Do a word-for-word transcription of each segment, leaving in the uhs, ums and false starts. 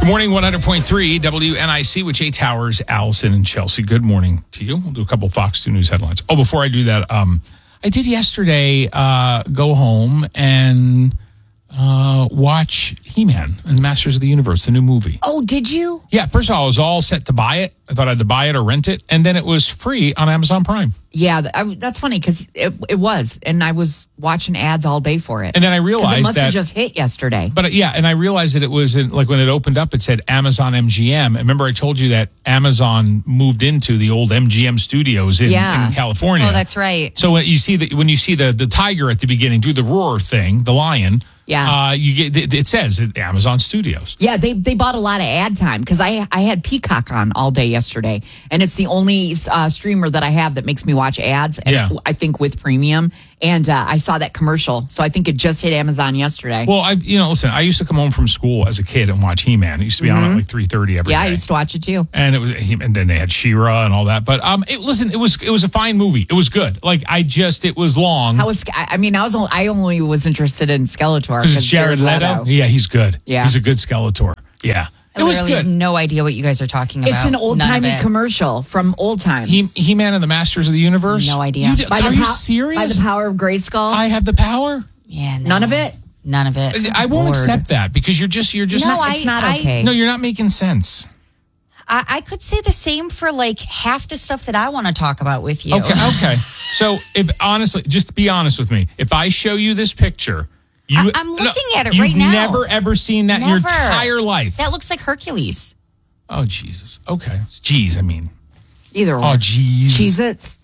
Good morning, one hundred point three W N I C with Jay Towers, Allison, and Chelsea. Good morning to you. We'll do a couple Fox two News headlines. Oh, before I do that, um, I did yesterday uh, go home and uh, watch He-Man and the Masters of the Universe, the new movie. Oh, did you? Yeah, first of all, I was all set to buy it. I thought I had to buy it or rent it, and then it was free on Amazon Prime. Yeah, I, that's funny because it, it was, and I was watching ads all day for it. And then I realized it must that, have just hit yesterday. But uh, yeah, and I realized that it was in, like when it opened up, it said Amazon M G M. And remember, I told you that Amazon moved into the old M G M studios in, Yeah. in California. Oh, that's right. So when you see the when you see the the tiger at the beginning do the roar thing, the lion. Yeah. uh, you get it, it says Amazon Studios. Yeah, they they bought a lot of ad time because I I had Peacock on all day yesterday, and it's the only uh, streamer that I have that makes me watch ads. And Yeah. I think with premium, and uh, I saw that commercial, so I think it just hit Amazon yesterday. Well, I you know listen, I used to come home from school as a kid and watch He-Man. It used to be on at like three thirty every yeah, day. I used to watch it too. And it was, and then they had She-Ra and all that. But um, it, listen, it was it was a fine movie. It was good. Like I just, it was long. I was, I I mean, I was, only, I only was interested in Skeletor Because it's Jared Leto. Yeah, he's good. Yeah. He's a good Skeletor. Yeah. I It was literally good. have no idea what you guys are talking about. It's an old None of timey it. commercial from old times. He He-Man and the Masters of the Universe? No idea. You did- By the are you pow- serious? By the power of Grayskull. I have the power? Yeah, no. None of it. None of it. I won't Bored. accept that because you're just, you're just, No, not, I- it's not I- okay. no, you're not making sense. I, I could say the same for like half the stuff that I want to talk about with you. Okay, okay. So if honestly, just be honest with me. If I show you this picture, you, I- I'm looking at it right you've now. never ever seen that in your Never. entire life. That looks like Hercules. Oh, Jesus. Okay. Jeez, I mean. Either Oh, one. jeez. Cheez-Its.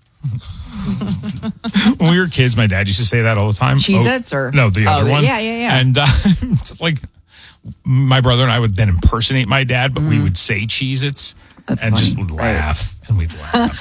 When we were kids, my dad used to say that all the time. Cheez-Its oh, or- no, the Oh, other the- one. yeah, yeah, yeah. And uh, it's like my brother and I would then impersonate my dad, but we would say Cheez-Its That's and just funny. would Right. laugh and we'd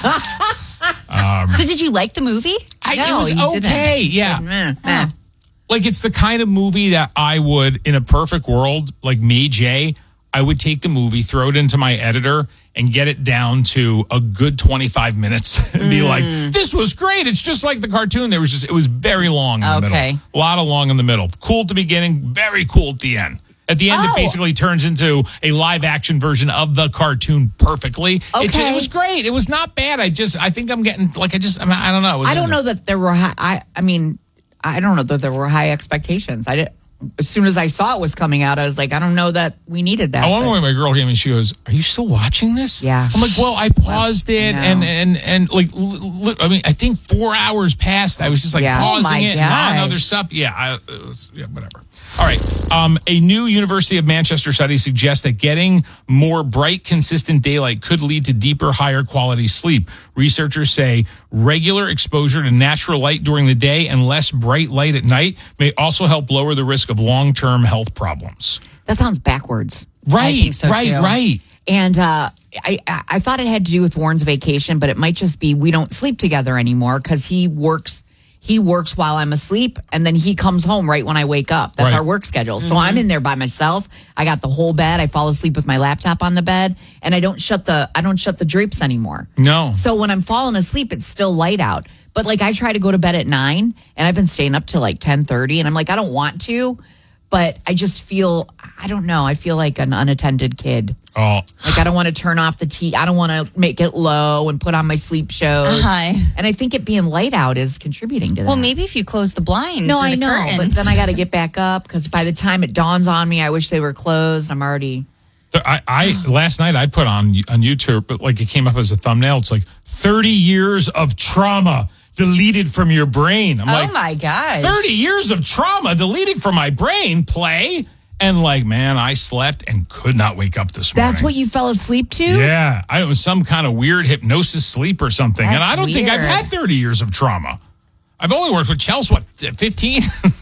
laugh. So did you like the movie? I, it No, was you didn't. okay. Yeah. Nah, nah. Like it's the kind of movie that I would, in a perfect world, like me, Jay, I would take the movie, throw it into my editor, and get it down to a good twenty-five minutes and be like, this was great. It's just like the cartoon. There was just, it was very long in the Okay. middle. A lot of long in the middle. Cool at the beginning, very cool at the end. At the end, Oh. it basically turns into a live action version of the cartoon perfectly. It, Okay. it was great. It was not bad. I just, I think I'm getting, like, I just, I, mean, I don't know. It was I don't in- know that there were high, I I mean I don't know that there were high expectations. I did as soon as I saw it was coming out, I was like, I don't know that we needed that. I wonder but- when my girl came and she goes, "Are you still watching this?" Yeah. I'm like, "Well, I paused it I and know. and and like, l- l- I mean, I think four hours passed. I was just like Yeah. Oh pausing my it and on other gosh. stuff. Yeah, I, it was, yeah, whatever. All right. Um, a new University of Manchester study suggests that getting more bright, consistent daylight could lead to deeper, higher quality sleep. Researchers say regular exposure to natural light during the day and less bright light at night may also help lower the risk of long-term health problems. That sounds backwards. Right, think so, right, too. right. And uh, I, I thought it had to do with Warren's vacation, but it might just be we don't sleep together anymore because he works. He works while I'm asleep, and then he comes home right when I wake up. That's Right. our work schedule. So I'm in there by myself. I got the whole bed. I fall asleep with my laptop on the bed, and I don't shut the I don't shut the drapes anymore. No. So when I'm falling asleep, it's still light out. But like I try to go to bed at nine, and I've been staying up till like ten thirty, and I'm like I don't want to, but I just feel I don't know. I feel like an unattended kid. Oh, Like I don't want to turn off the T. I don't want to make it low and put on my sleep shows. Uh-huh. And I think it being light out is contributing to that. Well, maybe if you close the blinds. no, or I the know, curtains. but then I got to get back up because by the time it dawns on me, I wish they were closed. I'm already. I, I last night I put on on YouTube, but like it came up as a thumbnail. It's like thirty years of trauma deleted from your brain. I'm Oh like, my gosh. thirty years of trauma deleted from my brain. Play and like, man, I slept and could not wake up this morning. That's what you fell asleep to? Yeah, I, it was some kind of weird hypnosis sleep or something, and That's I don't think I've weird. had thirty years of trauma. I've only worked with Chelsea, what, fifteen?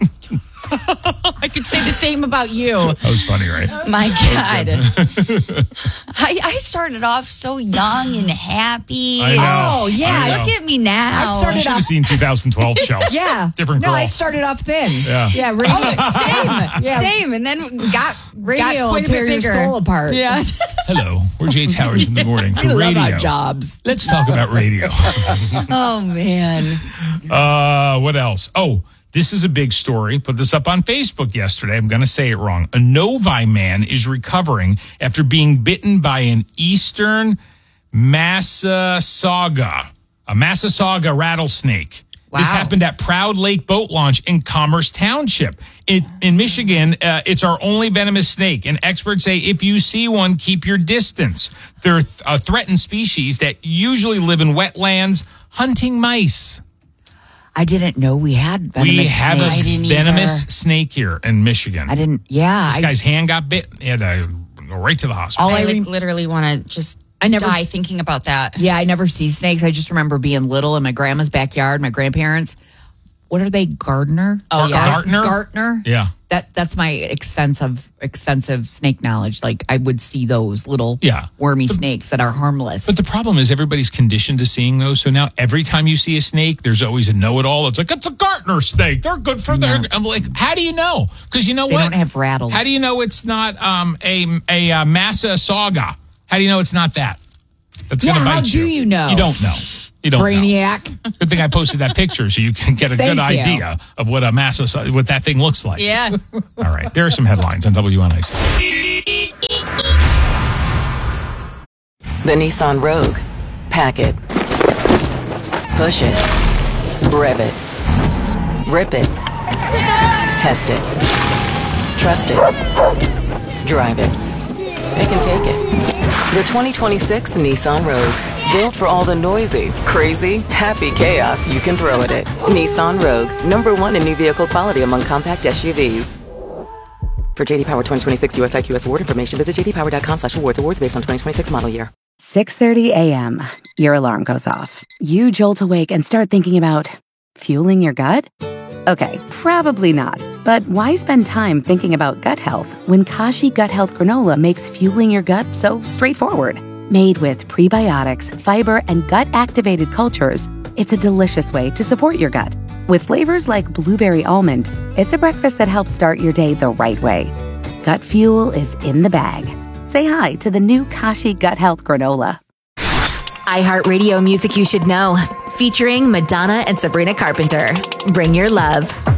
I could say the same about you. That was funny, right? My God. I, I started off so young and happy. I know. Oh, yeah. I know. Look at me now. I've started You should have off- seen two thousand twelve, Chelsea. Yeah. Different no, girl. I started off thin. Yeah. Yeah, radio, Same. Yeah. Same. And then got, radio got will quite a tear bit your bigger. soul apart. Yeah. Hello, we're Jay Towers in the morning for We love radio. our jobs. Let's talk about radio. Oh, man. Uh, what else? Oh, This is a big story. Put this up on Facebook yesterday. I'm going to say it wrong. A Novi man is recovering after being bitten by an eastern Massasauga, a Massasauga rattlesnake. Wow. This happened at Proud Lake Boat Launch in Commerce Township. It, in Michigan, uh, it's our only venomous snake, and experts say if you see one, keep your distance. They're a threatened species that usually live in wetlands hunting mice. I didn't know we had venomous We have snakes. a I didn't venomous either. snake here in Michigan. I didn't. Yeah. This I, guy's hand got bit. He had to go right to the hospital. All I I like rem- literally want to just I never die s- thinking about that. yeah, I never see snakes. I just remember being little in my grandma's backyard, my grandparents. What are they? Gardener? Oh, yeah. Gartner? Gartner? Yeah. That that's my extensive extensive snake knowledge. Like I would see those little Yeah. wormy snakes that are harmless. But the problem is everybody's conditioned to seeing those. So now every time you see a snake, there's always a know-it-all. It's like, it's a Gartner snake. They're good for their... I'm like, how do you know? Because you know They what? don't have rattles. How do you know it's not um, a, a, uh Massasauga? How do you know it's not that? That's Yeah, going to bite how you. do you know? You don't know. You don't know. Brainiac. Good thing I posted that picture so you can get a good Thank you. idea of what a Massa, what that thing looks like. Yeah. All right. There are some headlines on W N I C. The Nissan Rogue. Pack it. Push it. Rev it. Rip it. Test it. Trust it. Drive it. Pick and take it. The twenty twenty-six Nissan Rogue. Built for all the noisy, crazy, happy chaos you can throw at it. Nissan Rogue. Number one in new vehicle quality among compact S U Vs. For J D Power twenty twenty-six U S I Q S award information, visit j d power dot com slash awards. Awards based on twenty twenty-six model year. six thirty a.m. Your alarm goes off. You jolt awake and start thinking about fueling your gut? Okay, probably not. But why spend time thinking about gut health when Kashi Gut Health Granola makes fueling your gut so straightforward? Made with prebiotics, fiber, and gut-activated cultures, it's a delicious way to support your gut. With flavors like blueberry almond, it's a breakfast that helps start your day the right way. Gut fuel is in the bag. Say hi to the new Kashi Gut Health Granola. iHeartRadio Music You Should Know, featuring Madonna and Sabrina Carpenter. Bring your love.